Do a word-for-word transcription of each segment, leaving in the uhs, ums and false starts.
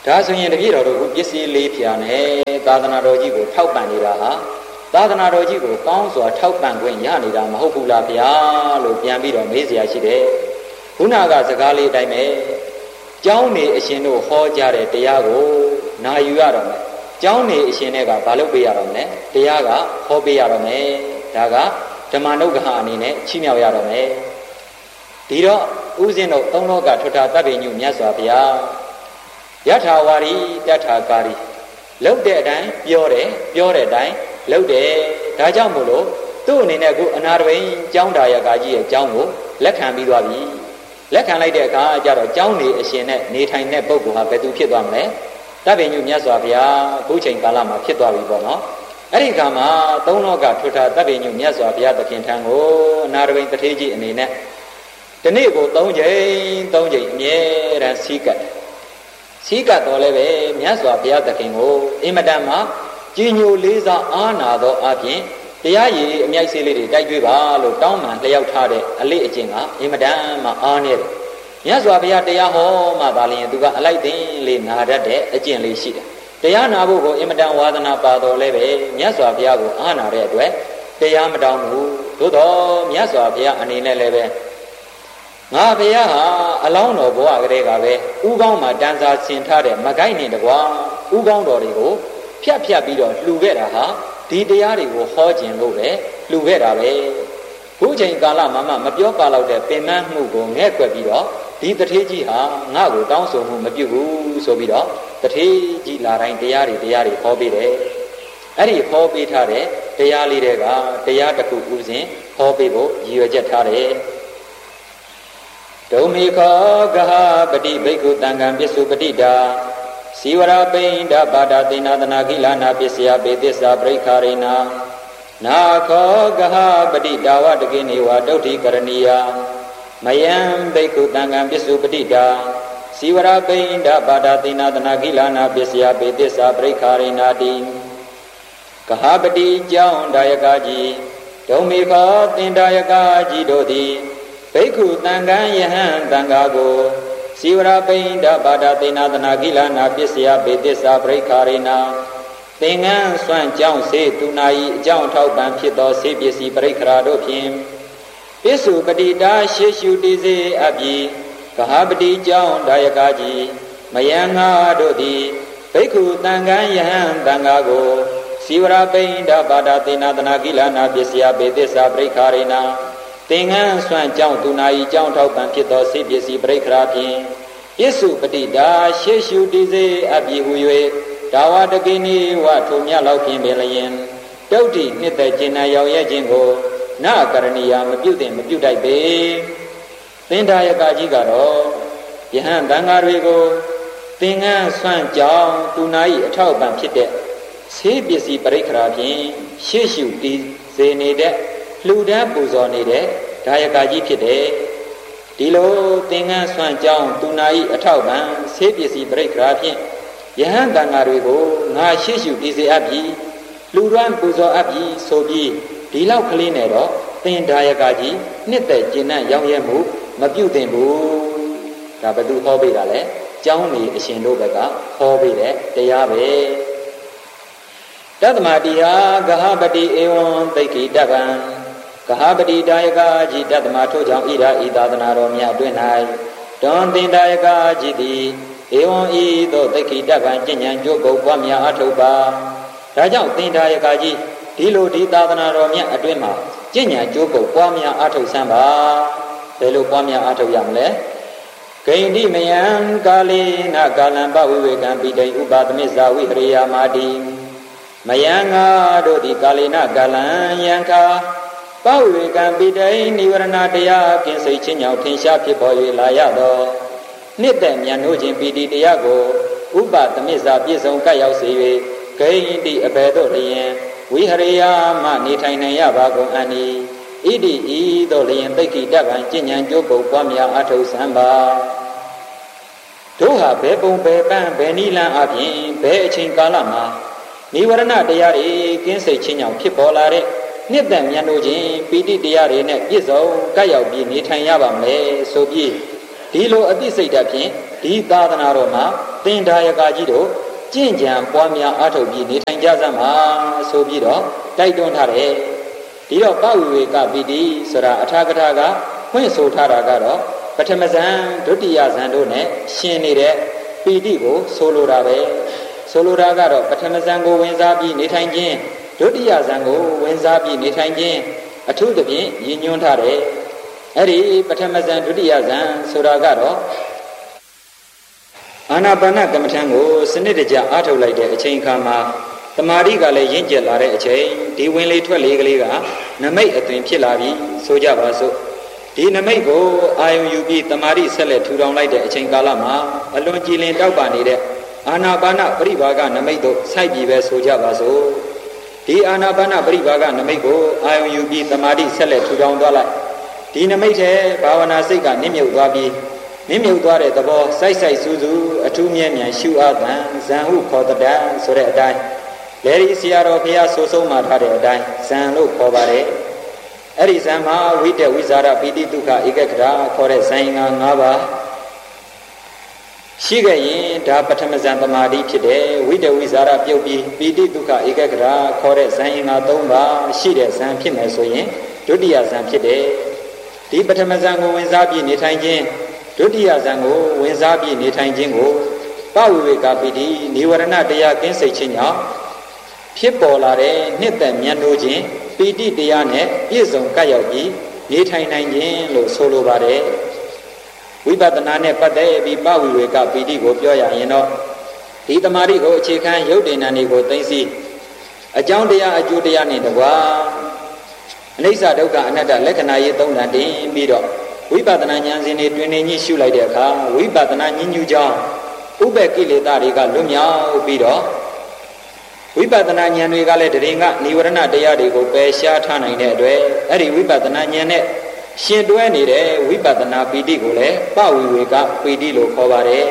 ဒါဆိုရင်တပည့်တော်တို့ပစ္စည်းလေးဖြာနဲ့သာသနာတော်ကြီးကိုထောက်ပံ့နေတာဟာသာသနာတော်ကြီးကိုကောင်းစွာထောက်ပံ့ခွင့်ရနေတာမဟုတ်ဘူးလားဗျာလို့ပြန်ပြီးတော့မေးစရာရှိတယ်ခုနကစကားလေးအတိုင်းပဲကျောင်းနေအရှင်တို့ဟောကြားတဲ့တရားကိုနာယူရတော့မယ်ကျောင်းနေအရှင်တွေကဘာလုပ်ပေးရတော့မလဲတရားကဟောပေးရတော့မယ်ဒါကဓမ္မနုဂဟအနေနဲ့ချီးမြှောက်ရတော့မယ်ဒီတော့ဥစဉ်တို့သုံးလောကထွဋ္ဌတပ်ပင်ညုမြတ်စွာဘုရားယထာဝါရီတထာကာရီလှုပ်တဲ့အတိုင်းပြောတယ်ပြောတဲ့အတိုင်းလှုပ်တယ်ဒါကြောင့်မို့လို့သူ့အနေနဲ့ကိုအနာတပိန်ကျောင်းသားရကာကြီးရဲ့ကျောင်းကိုလက်ခံပြီးသွားပြီလက်ခံလိုက်တဲ့အခါကျတော့ကျောင်းနေအရှင်နဲ့နေထိုင်တဲ့ပုဂ္ဂိုလ်ဟာဘယ်သူဖြစ်သွားမလဲတပ်ပင်ညုမြတ်စွာဘုရားအခုချိန်ကာလမှာဖြစ်သွားပြီပေါ့နော်အဲ့ဒီခါမှာသုံးလောကထွဋ္ဌတပ်ပင်ညုမြတ်စွာဘုရားသခင်ထံကိုအနာတပိန်တထေးကြီးအနေနဲ့ဒီနေ့ကိုသုံးချိန်သုံးချိန်အမြဲတမ်းစီးကပ်စီးကပ်တော်လည်းပဲမြတ်စွာဘုရားသခင်ကိုအင်မတန်မှကြီးညိုလေးစားအားနာသောအပြင်တရားရည်အမြိုက်ဆေးလေးတွေတိုက်ကြွေးပါလို့တောင်းပန်လျှောက်ထားတဲ့အလေးအကျင့်ကအင်မတန်မှအားနေတယ်မြတ်စွာဘုရားတရားဟောမှသာလျှင်သူကအလိုက်သိလေးနာတတ်တဲ့အကျင့်လေးရှိတယ်တရားနာဖို့ကိုအင်မတန်ဝါသနာပါတော်လည်းပဲမြတ်စွာဘုရားကိုအားနာတဲ့အတွက်တရားမတောင်းဘူးသို့တော်မြတ်စွာဘုရားအနေနဲ့လည်းပဲငါဘုရားဟာအလောင်းတော်ဘဝကလေးကပဲဥကောင်းမှာတန်းစားဆင်ထားတဲ့မကိုက်နေတကွာဥကောင်းတော်တွေကိုဖြတ်ဖြတ်ပြီးတော့လှူခဲ့တာဟာဒီတရားတွေကိုဟောခြင်းလို့ပဲလှူခဲ့တာပဲခုချိန်ကာလမှာမှမပြောပါတော့တဲ့ပင်မမှုကိုငဲ့ကွက်ပြီးတော့ဒီတထေးကြီးဟာငါ့ကိုတောင်းဆိုမှုမပြုဘူးဆိုပြီးတော့တထေးကြီးလာတိုင်းတရားတွေတရားတွေဟောပေးတယ်အဲ့ဒီဟောပေးထားတဲ့တရားလေးတွေကတရားတစ်ခုဥစဉ်ဟောပေးဖို့ရည်ရွယ်ချက်ထားတယ်ဒုံမေခောဂဟပတိဘိက္ခုတံကံပစ္စုပတိတာစီဝရပိန္ဒပါဒသေနာသနာကိလနာပစ္စယပေသစ္စာပရိခာရိနာနာခောဂဟပတိတာဝတကိနေဝဒုဋ္ဌိကရဏီယမယံဘိက္ခုတံကံပစ္စုပတိတာစီဝရပိန္ဒပါဒသေနာသနာကိလနာပစ္စယပေသစ္စာပရိခာရိနာတိဂဟပတိကြောင့်ဒါယကကြီးဒုံမေခောသင်္ဒါယကကြီးတို့သည်ဘိက္ခုတံကံယဟံတံဃာကိုစီဝရပိန္ဒပါဒသေနာသနာကိလနာပစ္စယပေသစ္စာပရိခာရိနာသင်္ကန်းစွန့်ကြောင်းစေသူနာဤအကြောင်းထောက်ပံ့ဖြစ်သောစေပစ္စည်းပရိခရာတို့ဖြင့်ပစ္စုပတိတာရှေရှုတိစေအပြီဂဟပတိကြောင့်ဒါယကကြီးမယံငါတို့သည်ဘိက္ခုတံကံယဟံတံဃာကိုစီဝရပိန္ဒပါဒသေနာသနာကိလနာပစ္စယပေသစ္စာပရိခာရိနာသင်္ကန်းစွန့်ကြောင်းသူနာဤကြောင်းထောက်ပံ့ဖြစ်သောစေပစ္စည်းပရိခရာဖြင့်ပစ္စုပတိတာရှေရှုတိစေအပြီဟု၍ဒါဝတကိနိဝထိုမြတ်လောက်ဖြင့်ပင်လျင်တုတ်တိနှစ်သက်ကျင်နာရောက်ရဲ့ခြင်းကိုနကရဏီယာမပြုတ်တင်မပြုတ်တိုက်ပေသင်္ဒါယကကြီးကတော့ယဟန်တန်ဃာတွေကိုသင်္ကန်းစွန့်ကြောင်းသူနာဤအထောက်ပံ့ဖြစ်တဲ့စေပစ္စည်းပရိခရာဖြင့်ရှေရှုတိစေနေတဲ့လှူဒန်းပူဇော်နေတဲ့ဒါယကကြီးဖြစ်တယ်ဒီလိုသင်္ကန်းဆွမ်းကြောင်းသူနာဤအထောက်ပံ့ဆေးပစ္စည်းပရိခရာဖြင့်ယဟန်တန်ဃာတွေကိုငါရှေ့ရှုတည်စေအပ်ပြီးလှူဒန်းပူဇော်အပ်ပြီးဆိုပြီးဒီလောက်ကလေးနဲ့တော့သင်ဒါယကကြီးနှစ်သက်ကျင့်နှံ့ရောင်းရဲမှုမပြုတ်တင်ဘူးဒါဘယ်သူဟောပေးတာလဲကျောင်းနေအရှင်တို့ဘက်ကဟောပေးတဲ့တရားပဲတတ္တမတိဟာဂဟပတိဧဝံသိက္ခိတဗံဂဟပတိဒါယကကြီးတတ္တမထို့ကြောင့်ဣဒာဤသာသနာတော်မြတ်အတွင်း၌တွန်သင်ဒါယကကြီးသည်ဧဝံဤသို့သိက္ခိတဗံကျင့်ဉာဏ်ကြိုးကုပ်ပွားများအထောက်ပါဒါကြောင့်သင်ဒါယကကြီးဒီလိုဒီသာသနာတော်မြတ်အတွင်းမှာကျင့်ဉာဏ်ကြိုးကုပ်ပွားများအထောက်ဆန်းပါဘယ်လိုပွားများအထောက်ရမလဲဂိန္တိမယံကာလေနကာလံပဝိဝေကံပိတိဥပါဒမိဇာဝိဟရိယာမာတိမယံငါတို့သည်ကာလေနကာလံယံခာပဝိကံပိတိနိဝရဏတရားကင်းစိတ်ချင်းညောင်ထင်ရှားဖြစ်ပေါ်၍လာရသောနှစ်သက်မြတ်နိုးခြင်းပီတိတရားကိုဥပသမိစ္ဆာပြည့်စုံကပ်ရောက်စေ၍ဂိန္တိအဘယ်သို့လျင်ဝိဟရိယာမှနေထိုင်နိုင်ရပါကုန်အံ့ဤဣတိဤသို့လျင်သိက္ခိတဗံကျင့်ဉာဏ်ကြိုးကုပ်ပွားများအထောက်ဆန်းပါတို့ဟာဘယ်ပုံဘယ်ပန်းဘယ်နိလန်းအပြင်ဘယ်အချိန်ကာလမှာနိဝရဏတရားတွေကင်းစိတ်ချင်းညောင်ဖြစ်ပေါ်လာတဲ့နှစ်သက်မြတ်နိုးခြင်းပီတိတရားတွေနဲ့ပြည့်စုံကပ်ရောက်ပြီးနေထိုင်ရပါမလဲဆိုပြီးဒီလိုအသိစိတ်ဓာတ်ဖြင့်ဒီသာသနာတော်မှာသင်္ဒါယကကြီးတို့ကျင့်ကြံပွားများအားထုတ်ပြီးနေထိုင်ကြစမ်းပါဆိုပြီးတော့တိုက်တွန်းထားတယ်ဒီတော့ပဝိဝေကပိတိဆိုတာအထာကထာကဖွင့်ဆိုထားတာကတော့ပထမဇန်ဒုတိယဇန်တို့နဲ့ရှင်နေတဲ့ပီတိကိုဆိုလိုတာပဲဆိုလိုတာကတော့ပထမဇန်ကိုဝင်စားပြီးနေထိုင်ခြင်းဒုတိယဇန်ကိုဝင်စားပြီးနေထိုင်ခြင်းအထူးသဖြင့်ရည်ညွှန်းထားတယ်အဲ့ဒီပထမဇန်ဒုတိယဇန်ဆိုတာကတော့အာနာပါနကမ္မထံကိုစနစ်တကျအားထုတ်လိုက်တဲ့အချိန်ခါမှာတမာတိကလည်းရင့်ကျက်လာတဲ့အချိန်ဒီဝင်လေထွက်လေကလေးကနမိတ်အသွင်ဖြစ်လာပြီးဆိုကြပါစို့ဒီနမိတ်ကိုအာယုံယူပြီးတမာတိဆက်လက်ထူထောင်လိုက်တဲ့အချိန်ကာလမှာအလွန်ကြည်လင်တောက်ပနေတဲ့အာနာပါနပရိဘာဂနမိတ်တို့စိုက်ပြီးပဲဆိုကြပါစို့ဒီအာနာပါနပရိဘာဂနမိတ်ကိုအာယုံယူပြီးတမာတိဆက်လက်ထူထောင်သွားလိုက်ဒီနမိတ်ထဲဘာဝနာစိတ်ကနစ်မြုပ်သွားပြီးနစ်မြုပ်သွားတဲ့သဘောစိုက်စိုက်စူးစူးအထူးမြဲမြံရှုအားသံဇံဟုခေါ်တဲ့ဆိုတဲ့အတိုင်းလေဒီဆရာတော်ဘုရားဆိုဆုံးမှထားတဲ့အတိုင်းဇံလို့ခေါ်ပါတယ်အဲ့ဒီဇံမှာဝိတ္တဝိဇာရပိတိဒုက္ခဧကဂရခေါ်တဲ့ဇံငါ၅ပါးရှိခဲ့ရင်ဒါပထမဇံသမာဓိဖြစ်တယ်ဝိတ္တဝိဇာရပြုတ်ပြီးပိတိဒုက္ခဧကဂရခေါ်တဲ့ဇံငါ၃ပါးရှိတဲ့ဇံဖြစ်မယ်ဆိုရင်ဒုတိယဇံဖြစ်တယ်ဒီပထမဇံကိုဝင်စားပြီးနေထိုင်ခြင်းဒုတိယဇံကိုဝင်စားပြီးနေထိုင်ခြင်းကိုပဝိဝေကပိတိနိဝရဏတရားကင်းစိတ်ခြင်းကြောင့်ဖြစ်ပေါ်လာတဲ့နှစ်သက်မြတ်လို့ခြင်းပီတိတရားနဲ့ပြည့်စုံကပ်ရောက်ပြီးနေထိုင်နိုင်ခြင်းလို့ဆိုလိုပါတယ်ဝိပဿနာနဲ့ပတ်သက်ပြီးပဝိဝေကပီတိကိုပြောရရင်တော့ဒီတမာတိကိုအခြေခံယုတ်တေနံတွေကိုသိသိအကြောင်းတရားအကျိုးတရားနဲ့တကွာအနိစ္စဒုက္ခအနတ္တလက္ခဏာရေးသုံးတန်တင်ပြီးတော့ဝိပဿနာဉာဏ်စဉ်တွေတွင်နေညှိရှုလိုက်တဲ့အခါဝိပဿနာဉာဏ်ညူကြောင့်ဥပ္ပကိလေသာတွေကလွတ်မြောက်ပြီးတော့ဝိပဿနာဉာဏ်တွေကလည်းတရင်ကនិဝရဏတရားတွေကိုပယ်ရှားထားနိုင်တဲ့အတွက်အဲ့ဒီဝိပဿနာဉာဏ်နဲ့ရှင်တွဲနေတဲ့ဝိပဿနာပီတိကိုလည်းပဝိဝေကပီတိလို့ခေါ်ပါတယ်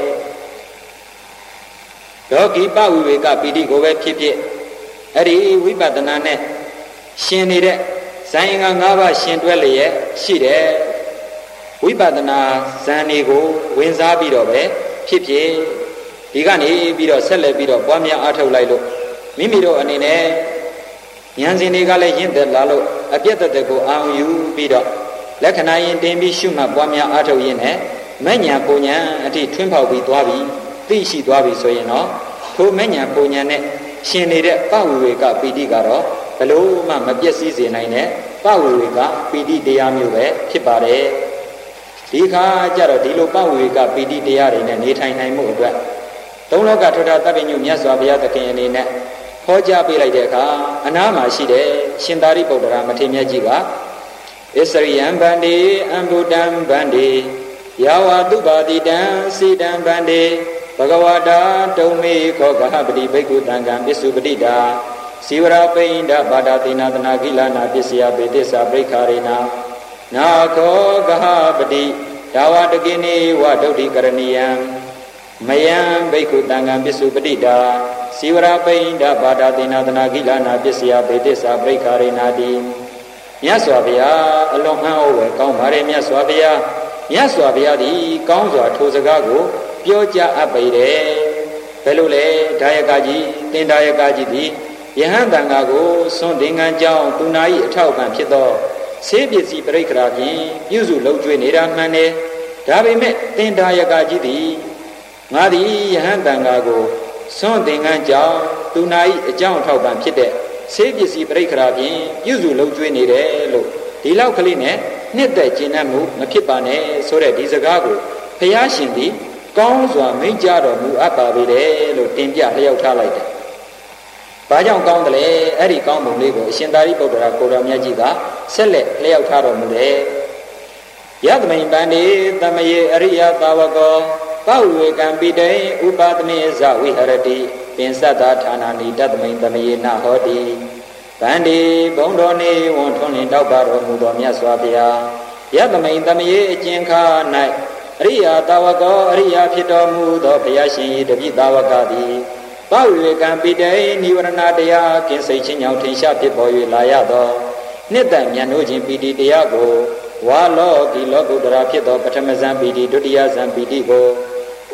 တော့ဒီပဝိဝေကပီတိကိုပဲဖြစ်ဖြစ်အဲ့ဒီဝိပဿနာနဲ့ရှင်နေတဲ့ဇာယင်္ဂ၅ပါးရှင်တွဲလျက်ရှိတဲ့ဝိပဿနာဇန်တွေကိုဝင်စားပြီးတော့ပဲဖြစ်ဖြစ်ဒီကနေပြီးတော့ဆက်လက်ပြီးတော့ပွားများအားထုတ်လိုက်လို့မိမိတို့အနေနဲ့ဉာဏ်စဉ်တွေကလည်းရင့်သက်လာလို့အပြည့်သက်သက်ကိုအာရုံယူပြီးတော့လက္ခဏာရင်တင်ပြီးရှုမှတ်ပွားများအားထုတ်ရင်းနဲ့မဲ့ညာပူညာအထိထွန်းဖောက်ပြီးသွားပြီးသိရှိသွားပြီဆိုရင်တော့ထိုမဲ့ညာပူညာနဲ့ရှင်နေတဲ့ပဝိဝေကပီတိကတော့ဘလို့မှမပြည့်စည်စေနိုင်တဲ့ပဝိဝေကပီတိတရားမျိုးပဲဖြစ်ပါတယ်ဒီခါကျတော့ဒီလိုပဝိဝေကပီတိတရားတွေနဲ့နေထိုင်နိုင်မှုအတွက်သုံးလောကထထသဗ္ဗညုမြတ်စွာဘုရားသခင်အနေနဲ့ဟောကြားပေးလိုက်တဲ့အခါအနားမှာရှိတဲ့ရှင်သာရိပုတ္တရာမထေရမြတ်ကြီးကဣစရိယံဗန္တိအံဗုဒ္ဓံဗန္တိယာဝတုပါတိတံစီတံဗန္တိဘဂဝတာတုံမေခောဂဟပတိဘိက္ခုတံကံပစ္စုပတိတာဇီဝရပိန္ဒဘာဒတိနာတနာကိလနာပစ္စယပေတိစ္ဆာပရိခာရေနာနာခောဂဟပတိဒါဝတကိနေဝဒုဋ္ဌိကရဏီယံမယံဘိက္ခုတံကံပစ္စုပတိတာဇီဝရပိန္ဒဘာဒတိနာတနာကိလနာပစ္စယပေတိစ္ဆာပရိခာရေနာတိမြတ်စွာဘုရားအလွန်အံ့ဩဝယ်ကောင်းပါတယ်မြတ်စွာဘုရားမြတ်စွာဘုရားသည်ကောင်းစွာထိုစကားကိုပြောကြားအပ်ပေတယ်ဘယ်လိုလဲဒါယကကြီးတင်ဒါယကကြီးသည်ယဟန်တန်ဃာကိုစွန့်တင်ငံကြောင်းသူနာ၏အထောက်အပံ့ဖြစ်သောဆေးပစ္စည်းပရိက္ခရာဖြင့်ပြုစုလုံကျွေးနေတာမှန်တယ်ဒါပေမဲ့တင်ဒါယကကြီးသည်ငါသည်ယဟန်တန်ဃာကိုစွန့်တင်ငံကြောင်းသူနာ၏အကြောင်းအထောက်အပံ့ဖြစ်တဲ့ဆေးပစ္စည်းပရိက္ခရာဖြင့်ပြုစုလုံကျွေးနေတယ်လို့ဒီလောက်ကလေးနဲ့နှစ်သက်ကျင့်တတ်မှုမဖြစ်ပါနဲ့ဆိုတဲ့ဒီစကားကိုဘုရားရှင်သည်ကောင်းစွာမိန့်ကြားတော်မူအပ်ပါပေတယ်လို့တင်ပြလျှောက်ထားလိုက်တယ်။ဘာကြောင့်ကောင်းတယ်လဲအဲ့ဒီကောင်းမှုလေးကိုအရှင်သာရိပုတ္တရာကိုတော်မြတ်ကြီးကဆက်လက်လျှောက်ထားတော်မူတယ်။ယသမိန်ပန္တိသမယေအရိယသာဝကောပဝေကံပိတေဥပဒနေဇဝိဟရတိပင်စတ္တာဌာနာနိတသမိန်သမယေနဟောတိဗန္တိဘုံတော်နေဝန်ထွန်းလင်းတောက်ပါတော်မူတော်မြတ်စွာဘုရားယသမိန်သမယေအကျဉ်ခါ၌အရိယာသာဝကောအရိယာဖြစ်တော်မူသောဘုရားရှင်၏တပိသာဝကသည်ပဝိဝေကံပိတေနိဝရဏတရားကင်းစိတ်ချင်းကြောင့်ထင်ရှားဖြစ်ပေါ်၍လာရသောနှစ်သက်မြတ်နိုးခြင်းပိတိတရားကိုဝါလောကီလောကုတ္တရာဖြစ်သောပထမဇန်ပိတိဒုတိယဇန်ပိတိကိုဥ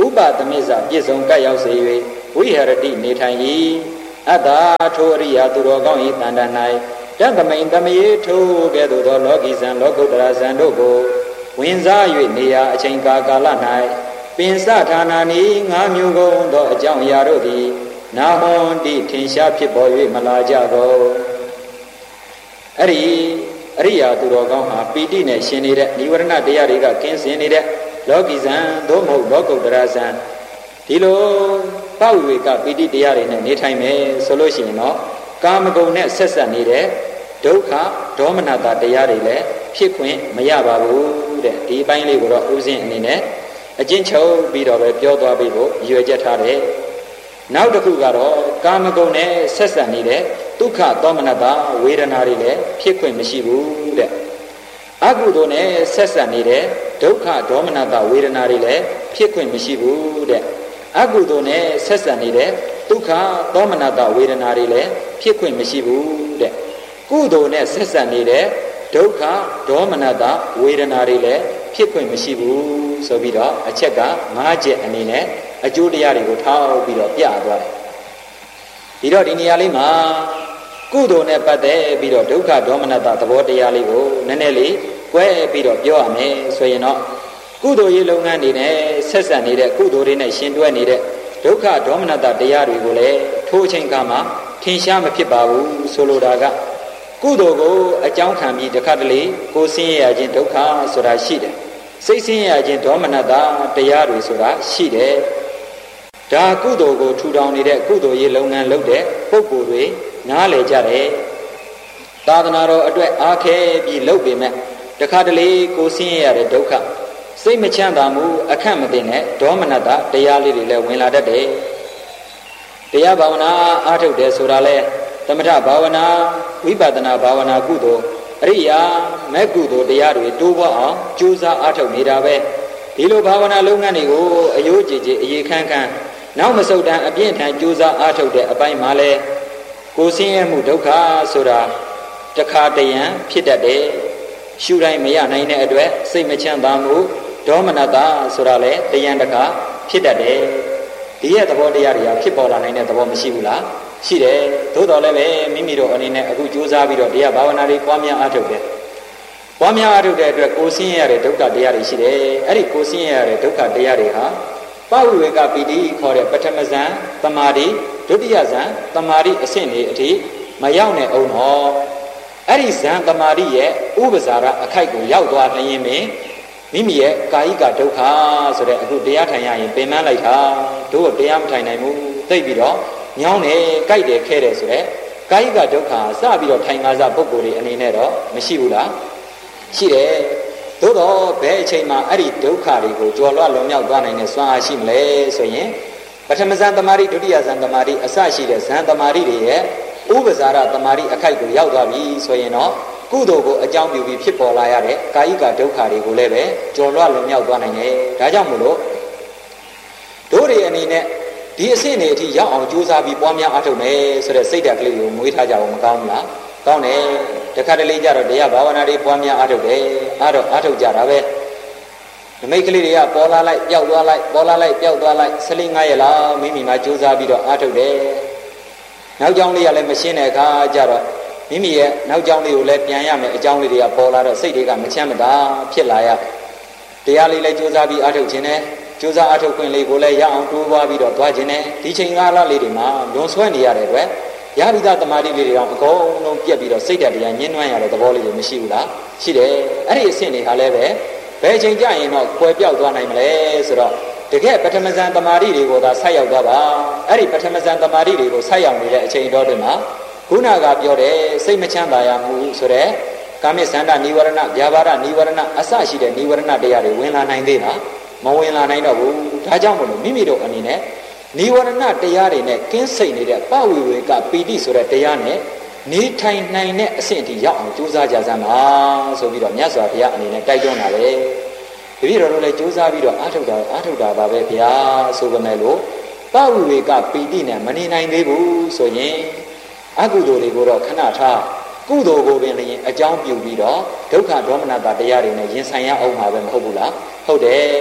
ဥပသမစ္ဆပြည့်စုံကပ်ရောက်စေ၍ဝိဟရတိနေထိုင်၏အတ္တထိုအရိယာသူတော်ကောင်း၏တန်တန်၌တသမိန်တမယေထိုကဲ့သို့သောလောကီဇံလောကုတ္တရာဇံတို့ကိုဝင်စား၍နေရာအချိန်ကာကာလ၌ပင်စဌာနာနီငါးမျိုးကုန်သောအကြောင်းအရာတို့သည်နာဟွန်တိထင်ရှားဖြစ်ပေါ်၍မလာကြကုန်အဲ့ဒီအရိယာသူတော်ကောင်းဟာပီတိနဲ့ရှင်နေတဲ့និဝရဏတရားတွေကကင်းစင်နေတဲ့လောကီဇံသို့မဟုတ်လောကုတ္တရာဇံဒီလိုပဝိဝေကပီတိတရားတွေနဲ့နေထိုင်မယ်ဆိုလို့ရှိရင်တော့ကာမဂုဏ်နဲ့ဆက်ဆက်နေတဲ့ဒုက္ခဒေါမနတာတရားတွေလည်းဖြစ်ခွင့်မရပါဘူးတဲ့ဒီအပိုင်းလေးကိုတော့ဥစဉ်အနေနဲ့အကျဉ်းချုပ်ပြီးတော့ပဲပြောသွားပြီးဖို့ရွယ်ချက်ထားတယ်နောက်တစ်ခုကတော့ကာမဂုဏ်နဲ့ဆက်ဆက်နေတဲ့ဒုက္ခဒေါမနတာဝေဒနာတွေလည်းဖြစ်ခွင့်မရှိဘူးတဲ့အကုသိုလ်နဲ့ဆက်ဆက်နေတဲ့ဒုက္ခဒေါမနတာဝေဒနာတွေလည်းဖြစ်ခွင့်မရှိဘူးတဲ့အကုသိုလ်နဲ့ဆက်ဆက်နေတဲ့ဒုက္ခဒေါမနတာဝေဒနာတွေလည်းဖြစ်ခွင့်မရှိဘူးတဲ့ကုသိုလ်နဲ့ဆက်ဆက်နေတဲ့ဒုက္ခဒေါမနတာဝေဒနာတွေလည်းဖြစ်ခွင့်မရှိဘူးဆိုပြီးတော့အချက်က၅ချက်အနေနဲ့အကျိုးတရားတွေကိုထောက်ပြီးတော့ပြသွားတယ်ဒီတော့ဒီနေရာလေးမှာကုသိုလ်နဲ့ပတ်သက်ပြီးတော့ဒုက္ခဒေါမနတာသဘောတရားလေးကိုနည်းနည်းလေးကွဲပြီးတော့ပြောရမယ်ဆိုရင်တော့ကုသိုလ်ရေးလုပ်ငန်းတွေနဲ့ဆက်ဆက်နေတဲ့ကုသိုလ်တွေနဲ့ရှင်တွဲနေတဲ့ဒုက္ခဒေါမနတာတရားတွေကိုလည်းထိုးချိန်ကမှထင်ရှားမဖြစ်ပါဘူးဆိုလိုတာကကုသိုလ်ကိုအကြောင်းခံပြီးတစ်ခါတလေကိုဆင်းရဲခြင်းဒုက္ခဆိုတာရှိတယ်စိတ်ဆင်းရဲခြင်းဒေါမနတာတရားတွေဆိုတာရှိတယ်ဒါကုသိုလ်ကိုထူထောင်နေတဲ့ကုသိုလ်ရေးလုပ်ငန်းလုပ်တဲ့ပုဂ္ဂိုလ်တွေနားလည်ကြတယ်သာသနာတော်အတွက်အားခဲပြီးလုပ်ပေမဲ့တခါတလေကိုဆင်းရဲရတဲ့ဒုက္ခစိတ်မချမ်းသာမှုအခက်မတင်တဲ့ဒေါမနတာတရားလေးတွေလည်းဝင်လာတတ်တယ်တရားဘာဝနာအားထုတ်တယ်ဆိုတာလဲသမထဘာဝနာဝိပဿနာဘာဝနာကုသိုလ်အရိယာမဲ့ကုသိုလ်တရားတွေတိုးပွားအောင်ကြိုးစားအားထုတ်နေတာပဲဒီလိုဘာဝနာလုပ်ငန်းတွေကိုအယိုးကြည်ကြည်အရေးခန်းခန်းနောက်မဆုတ်တမ်းအပြည့်ထန်ကြိုးစားအားထုတ်တဲ့အပိုင်းမှာလဲကိုဆင်းရဲမှုဒုက္ခဆိုတာတခါတရံဖြစ်တတ်တယ်ရှုတိုင်းမရနိုင်တဲ့အတွက်စိတ်မချမ်းသာမှုဒေါမနတာဆိုတာလဲတရံတခါဖြစ်တတ်တယ်ဒီရဲ့သဘောတရားတွေကဖြစ်ပေါ်လာနိုင်တဲ့သဘောမရှိဘူးလားရှိတယ်သို့တော်လည်းပဲမိမိတို့အနေနဲ့အခုကြိုးစားပြီးတော့တရားဘာဝနာတွေပွားများအားထုတ်တယ်ပွားများအားထုတ်တဲ့အတွက်ကိုဆင်းရဲရတဲ့ဒုက္ခတရားတွေရှိတယ်အဲ့ဒီကိုဆင်းရဲရတဲ့ဒုက္ခတရားတွေဟာပဝိဝေကပီတိခေါ်တဲ့ပထမဇန်သမာဓိဒုတိယဇန်သမာဓိအဆင့်တွေအထိမရောက်နိုင်အောင်တော့အဲ့ဒီဇန်သမာဓိရဲ့ဥပဇာရအခိုက်ကိုရောက်သွားလျင်ပင်မိမိရဲ့ကာယိကဒုက္ခဆိုတဲ့အခုတရားထိုင်ရရင်ပင်မလိုက်တာတို့တရားမထိုင်နိုင်ဘူးသိပြီးတော့ညောင်းတယ်ကြိုက်တယ်ခဲတယ်ဆိုတဲ့ကာယိကဒုက္ခစပြီးတော့ထိုင်ကားစားပုဂ္ဂိုလ်တွေအနေနဲ့တော့မရှိဘူးလားရှိတယ်သို့တော့ဘယ်အချိန်မှာအဲ့ဒီဒုက္ခတွေကိုကြော်လွှတ်လွန်မြောက်သွားနိုင်တဲ့စွမ်းအားရှိမလဲဆိုရင်ပထမဇန်သမာဓိဒုတိယဇန်သမာဓိအစရှိတဲ့ဇန်သမာဓိတွေရဲ့ဥပဇာရသမာဓိအခိုက်ကိုရောက်သွားပြီဆိုရင်တော့ကုသိုလ်ကိုအကြောင်းပြုပြီးဖြစ်ပေါ်လာရတဲ့ကာယိကဒုက္ခတွေကိုလည်းပဲကြော်လွှတ်လွန်မြောက်သွားနိုင်တယ်ဒါကြောင့်မို့လို့တို့တွေအနေနဲ့ဒီအဆင့်တွေအထိရောက်အောင်ကြိုးစားပြီးပွားများအားထုတ်မယ်ဆိုတဲ့စိတ်ဓာတ်ကလေးကိုမွေးထားကြအောင်မကောင်းဘူးလားကောင်းတယ်တခါတလေကြတော့တရားဘာဝနာတွေပွားများအားထုတ်တယ်အားတော့အားထုတ်ကြတာပဲနမိတ်ကလေးတွေကပေါ်လာလိုက်ပျောက်သွားလိုက်ပေါ်လာလိုက်ပျောက်သွားလိုက်ဆလိငါးရလောက်မိမိမှာကြိုးစားပြီးတော့အားထုတ်တယ်နောက်ကြောင်းလေးကလည်းမရှင်းတဲ့အခါကျတော့မိမိရဲ့နောက်ကြောင်းလေးကိုလည်းပြန်ရမယ်အကြောင်းလေးတွေကပေါ်လာတော့စိတ်တွေကမချမ်းမသာဖြစ်လာရတရားလေးလည်းကြိုးစားပြီးအားထုတ်ခြင်းနဲ့ကြိုးစားအားထုတ်ခွင့်လေးကိုလည်းရအောင်တိုးပွားပြီးတော့သွားခြင်းနဲ့ဒီချိန်ကာလလေးတွေမှာလွန်ဆွဲနေရတဲ့အတွက်ရပိသသမာဓိလေးတွေတော့အကုန်လုံးပြက်ပြီးတော့စိတ်ဓာတ်တရားညှင်းနှွမ်းရတဲ့သဘောလေးတွေမရှိဘူးလားရှိတယ်အဲ့ဒီအဆင့်တွေဟာလည်းပဲဘယ်ချိန်ကြရင်တော့ကွယ်ပြောက်သွားနိုင်မလဲဆိုတော့တကယ်ပထမဇန်သမာဓိတွေကိုသာဆက်ရောက်သွားပါအဲ့ဒီပထမဇန်သမာဓိတွေကိုဆက်ရောက်နေတဲ့အချိန်တော်တွင်မှာခုနကပြောတဲ့စိတ်မချမ်းသာရမှုဆိုတဲ့ကာမိသန္တာနိဝရဏဗျာပါဒနိဝရဏအစရှိတဲ့နိဝရဏတရားတွေဝင်လာနိုင်သေးလားမဝင်လာနိုင်တော့ဘူးဒါကြောင့်မလို့မိမိတို့အနေနဲ့နိဝရဏတရားတွေနဲ့ကင်းစိတ်နေတဲ့ပဝိဝေကပီတိဆိုတဲ့တရားနဲ့နေထိုင်နိုင်တဲ့အဆင့်အထိရောက်အောင်ကြိုးစားကြစမ်းပါဆိုပြီးတော့မြတ်စွာဘုရားအနေနဲ့တိုက်တွန်းတာပဲတပည့်တော်တို့လည်းကြိုးစားပြီးတော့အားထုတ်တာအားထုတ်တာပါပဲဗျာဆိုပေမဲ့လို့ပဝိဝေကပီတိနဲ့မနေနိုင်သေးဘူးဆိုရင်အကုသိုလ်တွေကိုတော့ခဏထားကုသိုလ်ကိုပင်လည်းအကြောင်းပြုပြီးတော့ဒုက္ခဒေါမနတာတရားတွေနဲ့ရင်ဆိုင်ရအောင်မှာပဲမဟုတ်ဘူးလားဟုတ်တယ်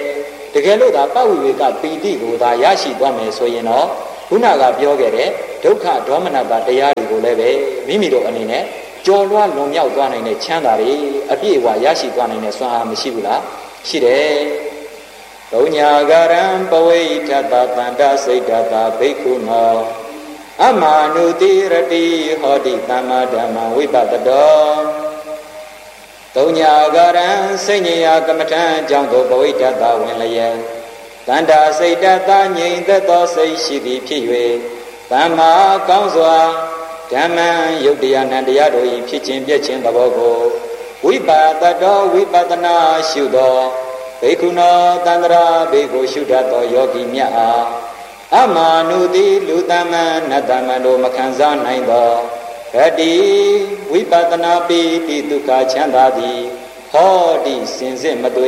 တကယ်လို့သာပဝိဝေကပီတိကိုသာရရှိသွားမယ်ဆိုရင်တော့ခုနကပြောခဲ့တဲ့ဒုက္ခဒေါမနတာတရားတွေကိုလည်းပဲမိမိတို့အနေနဲ့ကြော်လွှားလွန်မြောက်သွားနိုင်တဲ့ချမ်းသာတွေအပြည့်အဝရရှိသွားနိုင်တဲ့စွမ်းအားမရှိဘူးလားရှိတယ်ဘုညာဂရံပဝိထတတန္တစိတ်တတာဘိက္ခုနောအမာနုတိရတိဟောတိသမ္မာဓမ္မဝိပတတောသုံးညာဂရံစိတ်ဉ္ဇာကမ္မထံကြောင့်သောပဝိတ္တဝင်လျက်တန္တာစိတ်တတငြိမ်သက်သောစိတ်ရှိသည်ဖြစ်၍သမ္မာကောင်းစွာဓမ္မံယုတ်တရားနံတရားတို့၏ဖြစ်ခြင်းပြည့်ခြင်းသဘောကိုဝိပါဒတောဝိပဿနာရှုသောဘိက္ခုနောတန္တရာဘေကိုရှုတတ်သောယောဂီမြတ်အားအမာနုတိလူတမန်နတမန်တို့မခံစားနိုင်သောရတိဝိပဿနာပိတိဒုက္ခချမ်းသာသည်ဟောတိစင်စစ်မသွေ